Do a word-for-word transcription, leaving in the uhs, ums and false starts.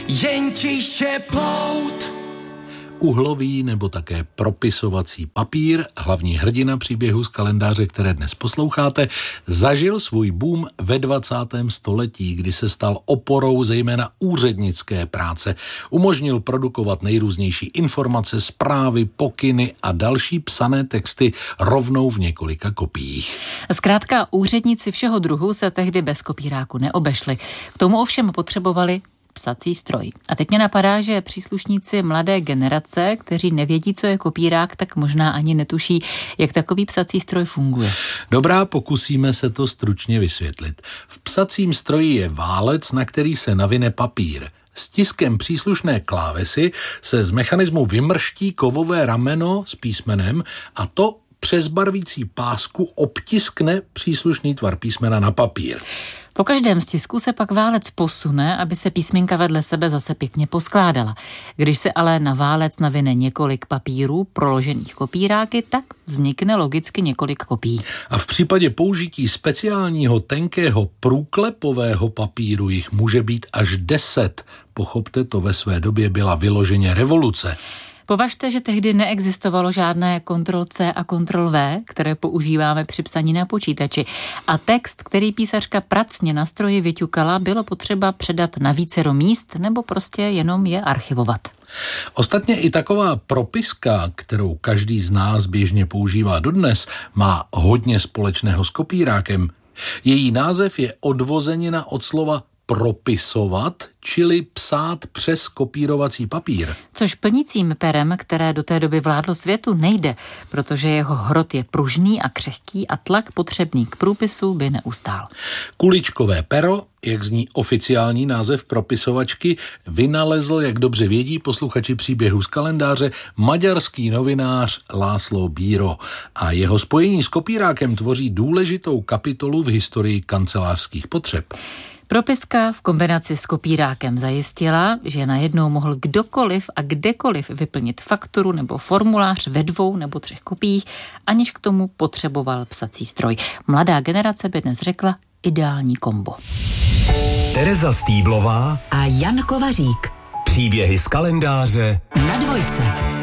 jen tiše plout. Uhlový nebo také propisovací papír, hlavní hrdina příběhu z kalendáře, které dnes posloucháte, zažil svůj boom ve dvacátém století, kdy se stal oporou zejména úřednické práce. Umožnil produkovat nejrůznější informace, zprávy, pokyny a další psané texty rovnou v několika kopiích. Zkrátka úředníci všeho druhu se tehdy bez kopíráku neobešli. K tomu ovšem potřebovali psací stroj. A teď mě napadá, že příslušníci mladé generace, kteří nevědí, co je kopírák, tak možná ani netuší, jak takový psací stroj funguje. Dobrá, pokusíme se to stručně vysvětlit. V psacím stroji je válec, na který se navine papír. Stiskem příslušné klávesy se z mechanismu vymrští kovové rameno s písmenem a to přes barvící pásku obtiskne příslušný tvar písmena na papír. Po každém stisku se pak válec posune, aby se písmenka vedle sebe zase pěkně poskládala. Když se ale na válec navine několik papírů proložených kopíráky, tak vznikne logicky několik kopií. A v případě použití speciálního tenkého průklepového papíru jich může být až deset. Pochopte, to ve své době byla vyloženě revoluce. Považte, že tehdy neexistovalo žádné kontrol C a kontrol V, které používáme při psaní na počítači. A text, který písařka pracně na stroji vyťukala, bylo potřeba předat na vícero míst nebo prostě jenom je archivovat. Ostatně i taková propiska, kterou každý z nás běžně používá dodnes, má hodně společného s kopírákem. Její název je odvozenina od slova propisovat, čili psát přes kopírovací papír. Což plnicím perem, které do té doby vládlo světu, nejde, protože jeho hrot je pružný a křehký a tlak potřebný k průpisu by neustál. Kuličkové pero, jak zní oficiální název propisovačky, vynalezl, jak dobře vědí posluchači příběhu z kalendáře, maďarský novinář László Bíró a jeho spojení s kopírákem tvoří důležitou kapitolu v historii kancelářských potřeb. Propiska v kombinaci s kopírákem zajistila, že najednou mohl kdokoliv a kdekoliv vyplnit fakturu nebo formulář ve dvou nebo třech kopiích, aniž k tomu potřeboval psací stroj. Mladá generace by dnes řekla ideální kombo. Tereza Stýblová a Jan Kovařík. Příběhy z kalendáře na Dvojce.